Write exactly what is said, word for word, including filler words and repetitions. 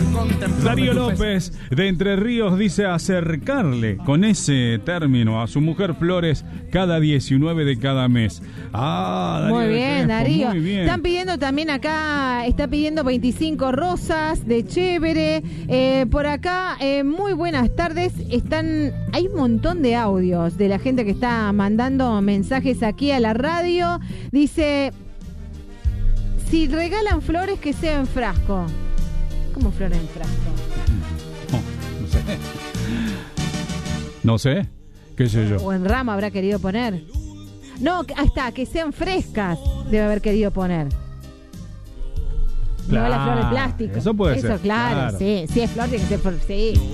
Darío López de Entre Ríos dice acercarle con ese término a su mujer flores cada diecinueve de cada mes. Ah, Darío. Muy bien, Crespo, Darío. muy bien. Están pidiendo también acá, está pidiendo veinticinco rosas de chévere. Eh, por acá, eh, muy buenas tardes. Están, hay un montón de audios de la gente que está mandando mensajes aquí a la radio. Dice, si regalan flores que sea en frasco. ¿Cómo flores en frasco? No, no sé. No sé. ¿Qué sé yo? O en rama habrá querido poner. No, ahí está, que sean frescas, debe haber querido poner. Claro, no la flor de plástico. eso puede eso, ser. Eso, claro, claro. sí. Si es flor, tiene que ser flor, sí.